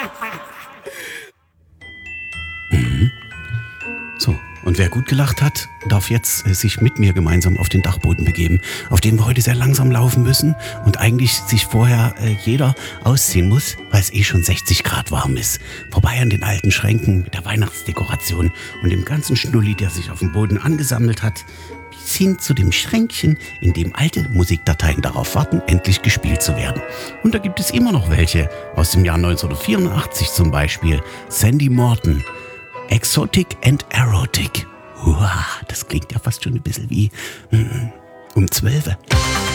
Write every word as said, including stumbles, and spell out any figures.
Mhm. So, und wer gut gelacht hat, darf jetzt äh, sich mit mir gemeinsam auf den Dachboden begeben, auf dem wir heute sehr langsam laufen müssen und eigentlich sich vorher äh, jeder ausziehen muss, weil es eh schon sechzig Grad warm ist. Vorbei an den alten Schränken mit der Weihnachtsdekoration und dem ganzen Schnulli, der sich auf dem Boden angesammelt hat, bis hin zu dem Schränkchen, in dem alte Musikdateien darauf warten, endlich gespielt zu werden. Und da gibt es immer noch welche, aus dem Jahr neunzehnhundertvierundachtzig zum Beispiel, Sandy Morton, Exotic and Erotic. Uah, das klingt ja fast schon ein bisschen wie mm, um zwölf.